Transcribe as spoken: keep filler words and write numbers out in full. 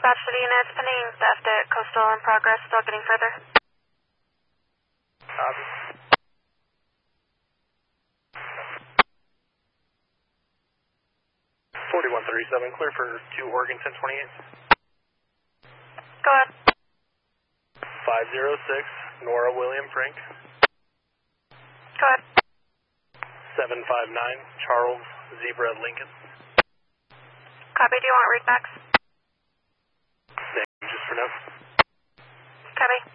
Dispatch to the units, pending theft at Coastal in progress, still getting further. Copy. forty-one thirty-seven, clear for two Oregon ten twenty-eight. Go ahead. five zero six, Nora William Frank. Go ahead. seven five nine, Charles Zebra Lincoln. Copy, do you want readbacks? Name just for now. Copy.